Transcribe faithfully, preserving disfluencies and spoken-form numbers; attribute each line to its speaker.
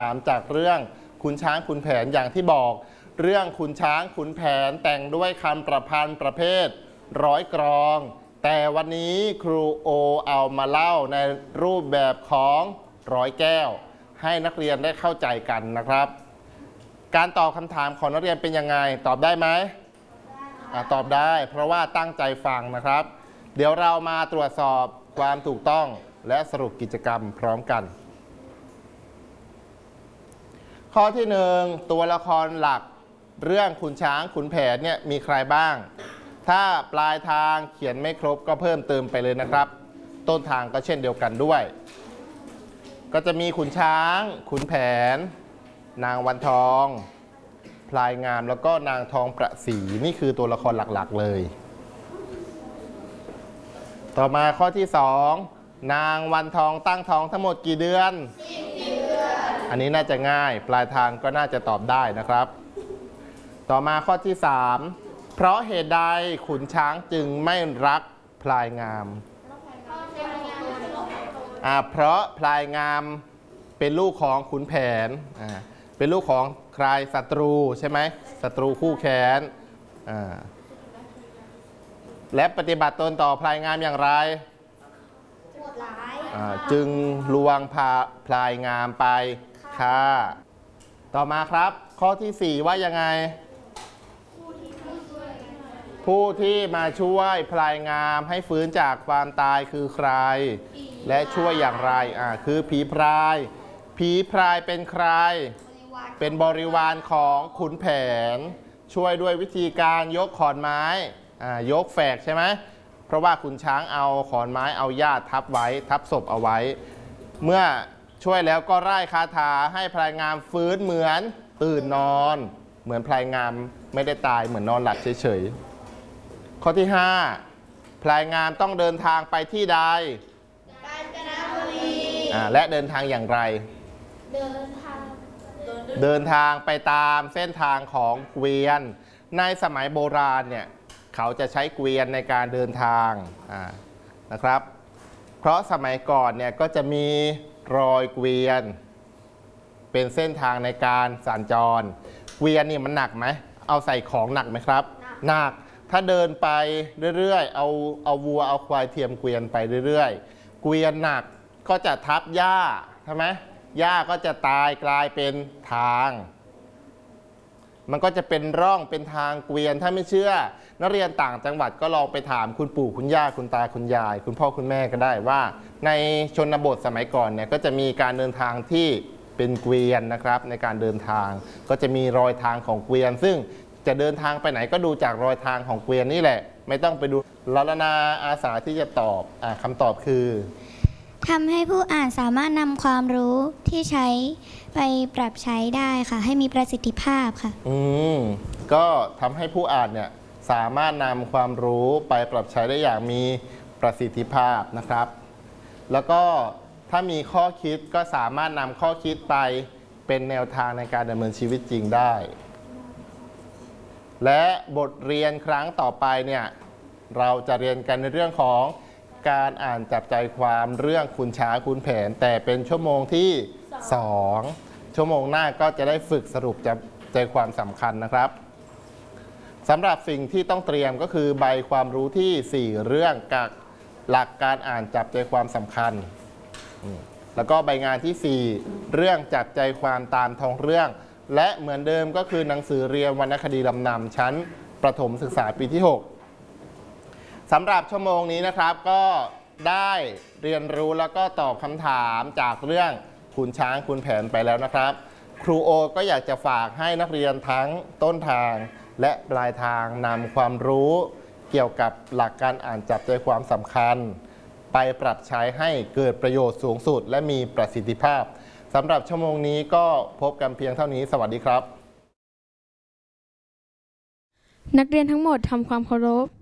Speaker 1: ถามจากเรื่องขุนช้างขุนแผนอย่างที่บอกเรื่องขุนช้างขุนแผนแต่งด้วยคำประพันธ์ประเภทร้อยกรองแต่วันนี้ครูโอเอามาเล่าในรูปแบบของร้อยแก้วให้นักเรียนได้เข้าใจกันนะครับการตอบคำถามของนักเรียนเป็นยังไงตอบได้ไหมตอบได้เพราะว่าตั้งใจฟังนะครับเดี๋ยวเรามาตรวจสอบความถูกต้องและสรุปกิจกรรมพร้อมกันข้อที่หนึ่งตัวละครหลักเรื่องขุนช้างขุนแผนเนี่ยมีใครบ้างถ้าปลายทางเขียนไม่ครบก็เพิ่มเติมไปเลยนะครับต้นทางก็เช่นเดียวกันด้วยก็จะมีขุนช้างขุนแผนนางวันทองพลายงามแล้วก็นางทองประศรีนี่คือตัวละครหลักๆเลยต่อมาข้อที่สองนางวันทองตั้งท้องทั้งหมดกี่เดือนสิบเดือนอันนี้น่าจะง่ายปลายทางก็น่าจะตอบได้นะครับต่อมาข้อที่สามเพราะเหตุใดขุนช้างจึงไม่รักพลายงามอ่าเพราะพลายงามเป็นลูกของขุนแผนอ่าเป็นลูกของใครศัตรูใช่ไหมศัตรูคู่แค้นอ่าและปฏิบัติตนต่อพลายงามอย่างไรจึงลวงพาพลายงามไปฆ่าต่อมาครับข้อที่สี่ว่ายังไงผู้ที่มาช่วยพลายงามให้ฟื้นจากความตายคือใครและช่วยอย่างไรอ่าคือผีพรายผีพรายเป็นใครเป็นบริวารของขุนแผนช่วยด้วยวิธีการยกขอนไม้อ่ายกแฝกใช่ไหมเพราะว่าขุนช้างเอาขอนไม้เอาหญ้าทับไว้ทับศพเอาไว้เมื่อช่วยแล้วก็ไล่คาถาให้พลายงามฟื้นเหมือนตื่นนอนเหมือนพลายงามไม่ได้ตายเหมือนนอนหลับเฉยๆข้อที่ห้าพลายงามต้องเดินทางไปที่ใดกาญจนบุรีและเดินทางอย่างไรเดินทางเดินทางไปตามเส้นทางของเกวียนในสมัยโบราณเนี่ยเขาจะใช้เกวียนในการเดินทางนะครับเพราะสมัยก่อนเนี่ยก็จะมีรอยเกวียนเป็นเส้นทางในการสัญจรเกวียนนี่มันหนักไหมเอาใส่ของหนักไหมครับหนักถ้าเดินไปเรื่อยๆเอาเอาวัวเอาควายเทียมเกวียนไปเรื่อยๆเกวียนหนักก็จะทับหญ้าใช่ไหมหญ้าก็จะตายกลายเป็นทางมันก็จะเป็นร่องเป็นทางเกวียนถ้าไม่เชื่อนักเรียนต่างจังหวัดก็ลองไปถามคุณปู่คุณย่าคุณตาคุณยายคุณพ่อคุณแม่ก็ได้ว่าในชนบทสมัยก่อนเนี่ยก็จะมีการเดินทางที่เป็นเกวียนนะครับในการเดินทางก็จะมีรอยทางของเกวียนซึ่งจะเดินทางไปไหนก็ดูจากรอยทางของเกวียนนี่แหละไม่ต้องไปดูลลนาอาสาที่จะตอบอ่าคำตอบคือ
Speaker 2: ทำให้ผู้อ่านสามารถนำความรู้ที่ใช้ไปปรับใช้ได้ค่ะให้มีประสิทธิภาพค่ะ
Speaker 1: อืมก็ทำให้ผู้อ่านเนี่ยสามารถนำความรู้ไปปรับใช้ได้อย่างมีประสิทธิภาพนะครับแล้วก็ถ้ามีข้อคิดก็สามารถนำข้อคิดไปเป็นแนวทางในการดำเนินชีวิตจริงได้และบทเรียนครั้งต่อไปเนี่ยเราจะเรียนกันในเรื่องของการอ่านจับใจความเรื่องขุนช้างขุนแผนแต่เป็นชั่วโมงที่สองชั่วโมงหน้าก็จะได้ฝึกสรุปจับใจความสำคัญนะครับสำหรับสิ่งที่ต้องเตรียมก็คือใบความรู้ที่สี่เรื่องกับหลักการอ่านจับใจความสำคัญแล้วก็ใบงานที่สี่เรื่องจับใจความตามท้องเรื่องและเหมือนเดิมก็คือหนังสือเรียนวรรณคดีลำนำชั้นประถมศึกษาปีที่หกสำหรับชั่วโมงนี้นะครับก็ได้เรียนรู้แล้วก็ตอบคำถามจากเรื่องขุนช้างขุนแผนไปแล้วนะครับครูโอก็อยากจะฝากให้นักเรียนทั้งต้นทางและปลายทางนำความรู้เกี่ยวกับหลักการอ่านจับใจความสำคัญไปปรับใช้ให้เกิดประโยชน์สูงสุดและมีประสิทธิภาพสำหรับชั่วโมงนี้ก็พบกันเพียงเท่านี้สวัสดีครับ
Speaker 3: นักเรียนทั้งหมดทำความเคารพ